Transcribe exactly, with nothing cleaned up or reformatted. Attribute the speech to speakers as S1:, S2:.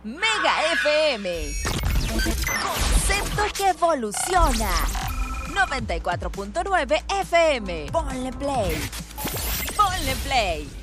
S1: Mega F M. Concepto que evoluciona. noventa y cuatro punto nueve F M. Ponle play. Ponle play.